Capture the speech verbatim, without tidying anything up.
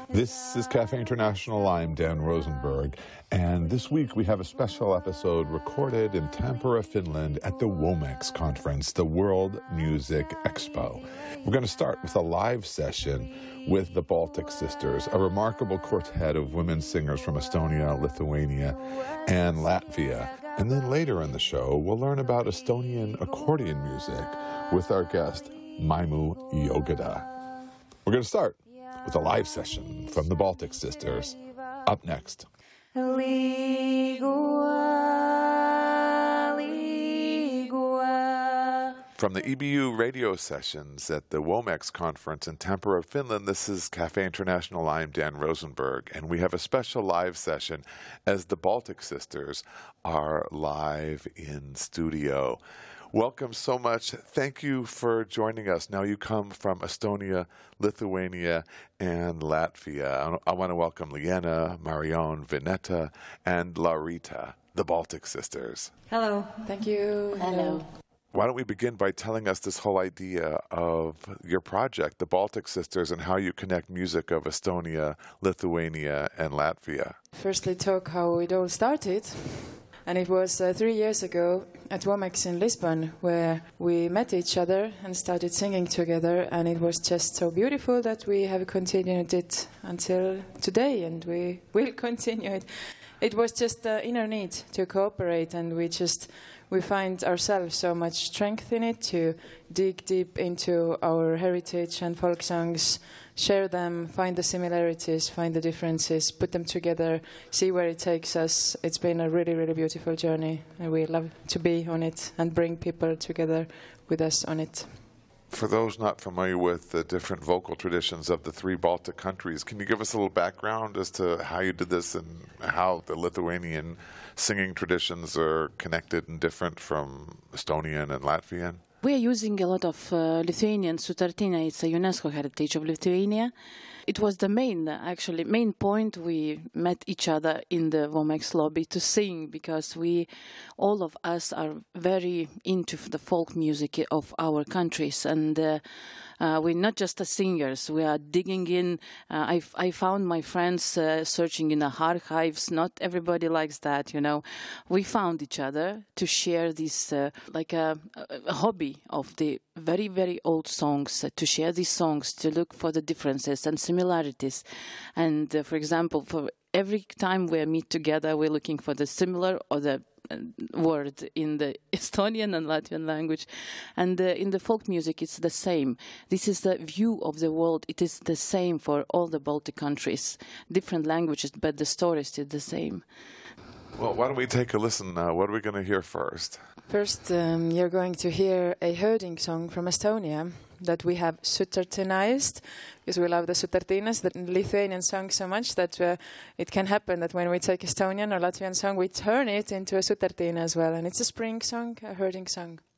This is Cafe International. I'm Dan Rosenberg, and this week we have a special episode recorded in Tampere, Finland at the WOMEX conference, the World Music Expo. We're going to start with a live session with the Baltic Sisters, a remarkable quartet of women singers from Estonia, Lithuania, and Latvia. And then later in the show, we'll learn about Estonian accordion music with our guest, Maimu Jõgeda. We're going to start with a live session from the Baltic Sisters. Up next. From the E B U radio sessions at the WOMEX conference in Tampere, Finland, this is Cafe International. I'm Dan Rosenberg, and we have a special live session as the Baltic Sisters are live in studio. Welcome so much. Thank you for joining us. Now you come from Estonia, Lithuania, and Latvia. I want to welcome Liena, Marion, Vineta, and Larita, the Baltic Sisters. Hello. Thank you. Hello. Why don't we begin by telling us this whole idea of your project, the Baltic Sisters, and how you connect music of Estonia, Lithuania, and Latvia. Firstly, talk how it all started. And it was uh, three years ago at WOMEX in Lisbon where we met each other and started singing together, and it was just so beautiful that we have continued it until today, and we will continue it. It was just the inner need to cooperate, and we just we find ourselves so much strength in it to dig deep into our heritage and folk songs, share them, find the similarities, find the differences, put them together, see where it takes us. It's been a really, really beautiful journey, and we love to be on it and bring people together with us on it. For those not familiar with the different vocal traditions of the three Baltic countries, can you give us a little background as to how you did this and how the Lithuanian singing traditions are connected and different from Estonian and Latvian? We are using a lot of uh, Lithuanian sutartinė. It's a UNESCO heritage of Lithuania. It was the main, actually, main point. We met each other in the WOMEX lobby to sing, because we, all of us, are very into the folk music of our countries, and uh, uh, we're not just the singers. We are digging in. Uh, I, I found my friends uh, searching in the archives. Not everybody likes that, you know. We found each other to share this, uh, like a, a hobby of the very, very old songs, uh, to share these songs, to look for the differences and similarities. And uh, for example, for every time we meet together, we're looking for the similar or the uh, word in the Estonian and Latvian language. And uh, in the folk music, it's the same. This is the view of the world. It is the same for all the Baltic countries. Different languages, but the story is still the same. Well, why don't we take a listen now? What are we going to hear first? First, um, you're going to hear a herding song from Estonia that we have sutartinized, because we love the sutartinas, the Lithuanian song, so much that uh, it can happen that when we take Estonian or Latvian song, we turn it into a sutartina as well. And it's a spring song, a herding song.